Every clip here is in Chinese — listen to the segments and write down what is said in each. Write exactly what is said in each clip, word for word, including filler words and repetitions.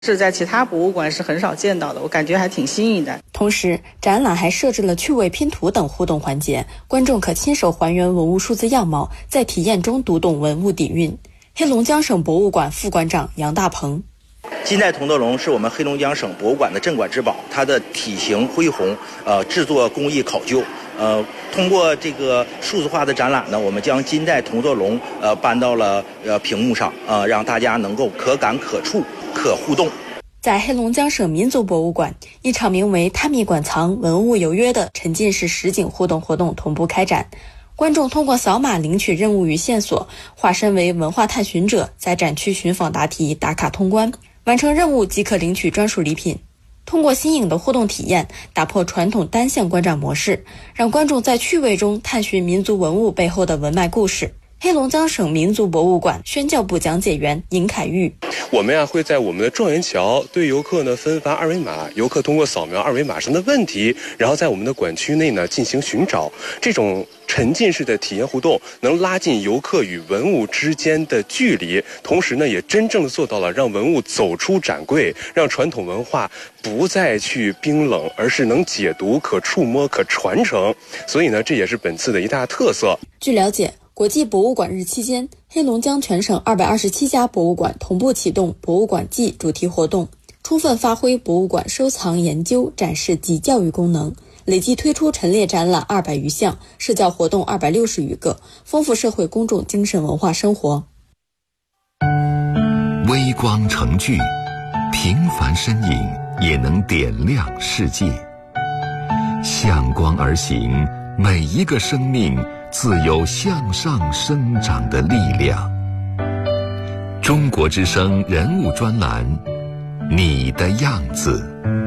是在其他博物馆是很少见到的，我感觉还挺新颖的。 同时，展览还设置了趣味拼图等互动环节，观众可亲手还原文物数字样貌，在体验中读懂文物底蕴。黑龙江省博物馆副馆长杨大鹏： 金代铜德龙是我们黑龙江省博物馆的镇馆之宝，它的体型恢宏，呃，制作工艺考究。呃，通过这个数字化的展览呢，我们将金代铜德龙呃搬到了呃屏幕上，呃，让大家能够可感可触可互动。 在黑龙江省民族博物馆，一场名为“探秘馆藏，文物有约”的沉浸式实景互动活动同步开展。观众通过扫码领取任务与线索，化身为文化探寻者，在展区寻访答题，打卡通关，完成任务即可领取专属礼品。通过新颖的互动体验，打破传统单向观展模式，让观众在趣味中探寻民族文物背后的文脉故事。黑龙江省民族博物馆宣教部讲解员尹凯玉： 我们呀、啊、会在我们的状元桥对游客呢分发二维码，游客通过扫描二维码上的问题，然后在我们的馆区内呢进行寻找。这种沉浸式的体验互动能拉近游客与文物之间的距离，同时呢也真正的做到了让文物走出展柜，让传统文化不再去冰冷，而是能解读、可触摸、可传承。所以呢这也是本次的一大特色。 据了解，国际博物馆日期间，黑龙江全省二百二十七家博物馆同步启动博物馆季主题活动，充分发挥博物馆收藏、研究、展示及教育功能，累计推出陈列展览二百余项，社教活动二百六十余个，丰富社会公众精神文化生活。 微光成炬，平凡身影也能点亮世界。向光而行，每一个生命自有向上生长的力量。中国之声人物专栏，你的样子。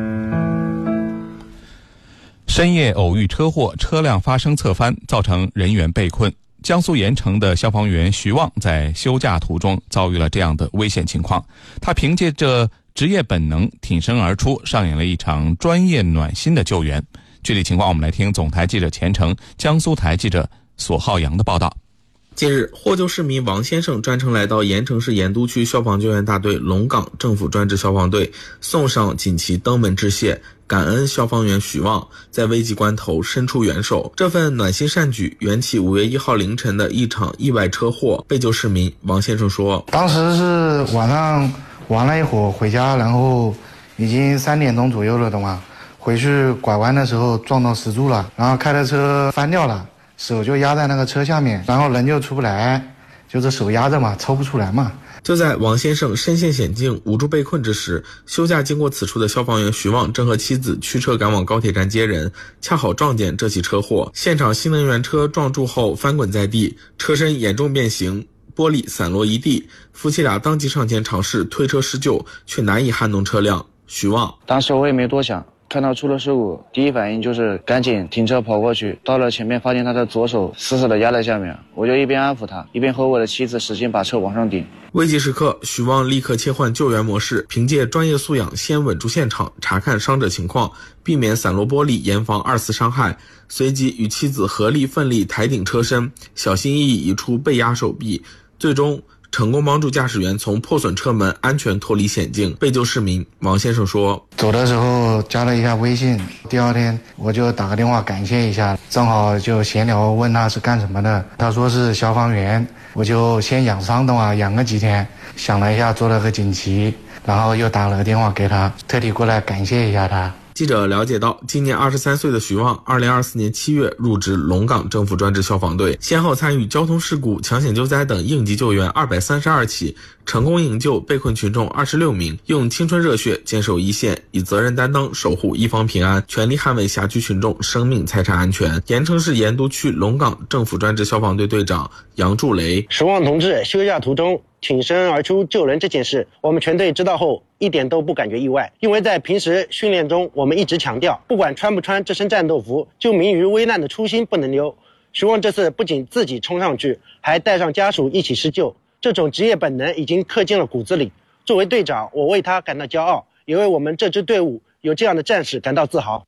深夜偶遇车祸，车辆发生侧翻，造成人员被困。江苏盐城的消防员徐旺在休假途中遭遇了这样的危险情况，他凭借着职业本能挺身而出，上演了一场专业暖心的救援。具体情况我们来听总台记者钱成、江苏台记者索浩洋的报道。 近日，获救市民王先生专程来到盐城市盐都区消防救援大队龙岗政府专职消防队，送上锦旗登门致谢，感恩消防员许旺在危急关头伸出援手。这份暖心善举缘起五月一号凌晨的一场意外车祸。被救市民王先生说：“ 当时是晚上玩了一会儿回家，然后已经三点钟左右了的嘛，回去拐弯的时候撞到石柱了，然后开的车翻掉了。”手就压在那个车下面，然后人就出不来，就是手压着嘛，抽不出来嘛。 就在王先生身陷险境、无助被困之时，休假经过此处的消防员徐旺正和妻子驱车赶往高铁站接人，恰好撞见这起车祸。现场新能源车撞柱后翻滚在地，车身严重变形，玻璃散落一地。夫妻俩当即上前尝试推车施救，却难以撼动车辆。徐旺： 当时我也没多想，看到出了事故，第一反应就是赶紧停车跑过去，到了前面发现他的左手死死的压在下面，我就一边安抚他，一边和我的妻子使劲把车往上顶。 危急时刻，许旺立刻切换救援模式，凭借专业素养先稳住现场，查看伤者情况，避免散落玻璃，严防二次伤害。随即与妻子合力奋力抬顶车身，小心翼翼移出被压手臂，最终成功帮助驾驶员从破损车门安全脱离险境。被救市民王先生说：“ 走的时候加了一下微信，第二天我就打个电话感谢一下，正好就闲聊问他是干什么的，他说是消防员，我就先养伤的话养个几天，想了一下做了个锦旗，然后又打了个电话给他，特地过来感谢一下他。” 记者了解到，今年二十三岁的徐旺，二零二四年七月入职龙岗政府专职消防队，先后参与交通事故、抢险救灾等应急救援二百三十二起，成功营救被困群众二十六名，用青春热血坚守一线，以责任担当守护一方平安，全力捍卫辖区群众生命财产安全。盐城市盐都区龙岗政府专职消防队队长杨柱雷： 徐旺同志休假途中挺身而出救人这件事，我们全队知道后一点都不感觉意外，因为在平时训练中我们一直强调，不管穿不穿这身战斗服，救民于危难的初心不能丢。徐旺这次不仅自己冲上去，还带上家属一起施救，这种职业本能已经刻进了骨子里。作为队长，我为他感到骄傲，也为我们这支队伍有这样的战士感到自豪。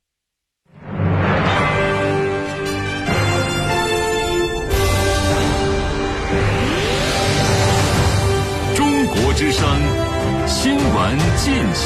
中国之声新闻进行。